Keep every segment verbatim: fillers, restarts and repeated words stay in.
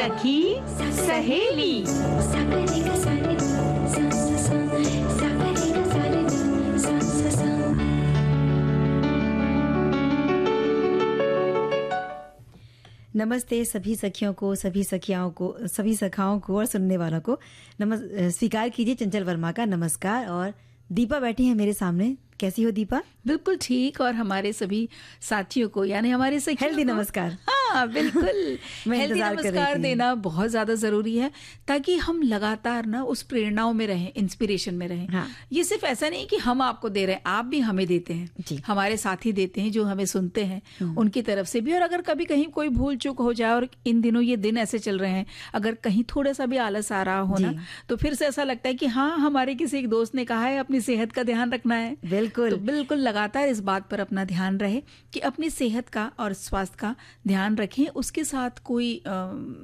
सखी सहेली। नमस्ते सभी सखियों को, सभी सखियाओं को, सभी सखाओं को और सुनने वालों को नमस् स्वीकार कीजिए चंचल वर्मा का नमस्कार। और दीपा बैठी है मेरे सामने। कैसी हो दीपा? बिल्कुल ठीक। और हमारे सभी साथियों को यानी हमारे सखियों हेल्दी नमस्कार। हाँ बिल्कुल हेल्दी नमस्कार देना बहुत ज्यादा जरूरी है ताकि हम लगातार ना उस प्रेरणाओं में रहें, इंस्पिरेशन में रहें। हाँ। ये सिर्फ ऐसा नहीं कि हम आपको दे रहे हैं, आप भी हमें देते हैं जी। हमारे साथी देते हैं जो हमें सुनते हैं, उनकी तरफ से भी। और अगर कभी कहीं कोई भूल चूक हो जाए, और इन दिनों ये दिन ऐसे चल रहे हैं, अगर कहीं थोड़ा सा भी आलस आ रहा हो ना, तो फिर से ऐसा लगता है कि हाँ हमारे किसी एक दोस्त ने कहा है अपनी सेहत का ध्यान रखना है। बिल्कुल तो बिल्कुल लगातार इस बात पर अपना ध्यान रहे कि अपनी सेहत का और स्वास्थ्य का ध्यान रखें। उसके साथ कोई आ,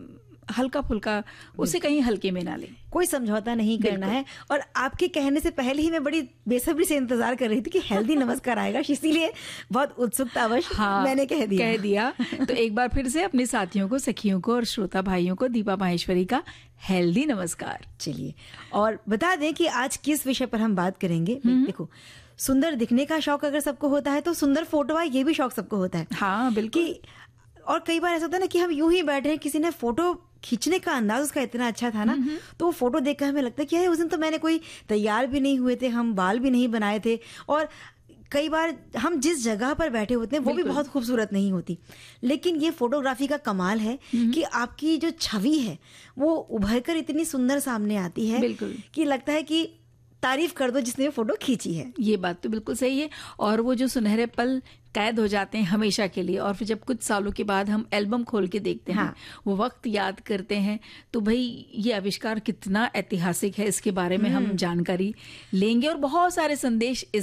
हल्का फुल्का उसे कहीं हल्के में ना लें, कोई समझौता नहीं करना है। और आपके कहने से पहले ही मैं बड़ी बेसब्री से इंतजार कर रही थी कि हेल्दी नमस्कार आएगा, इसीलिए बहुत उत्सुकतावश हाँ, मैंने कह दिया कह दिया तो एक बार फिर से अपने साथियों को, सखियों को और श्रोता भाइयों को दीपा माहेश्वरी का हेल्दी नमस्कार। चलिए, और बता दें कि आज किस विषय पर हम बात करेंगे। देखो, सुंदर दिखने का शौक अगर सबको होता है तो सुंदर फोटो आए ये भी शौक सबको होता है। हाँ बिल्कुल। और कई बार ऐसा होता है ना कि हम यूं ही बैठे हैं, किसी ने फोटो खींचने का अंदाज उसका इतना अच्छा था ना, तो वो फोटो देखकर हमें लगता है कि उस दिन तो मैंने कोई तैयार भी नहीं हुए थे, हम बाल भी नहीं बनाए थे, और कई बार हम जिस जगह पर बैठे होते हैं वो भी बहुत खूबसूरत नहीं होती। लेकिन ये फोटोग्राफी का कमाल है कि आपकी जो छवि है वो उभर कर इतनी सुंदर सामने आती है कि लगता है कि तारीफ कर दो जिसने फोटो खींची है। ये बात तो बिल्कुल सही है। और वो जो सुनहरे पल कैद हो जाते हैं हमेशा के लिए, और फिर जब कुछ सालों के बाद हम एल्बम खोल के देखते हैं, हाँ। वो वक्त याद करते हैं, तो भाई ये आविष्कार कितना ऐतिहासिक है, इसके बारे में हम जानकारी लेंगे। और बहुत सारे संदेश इस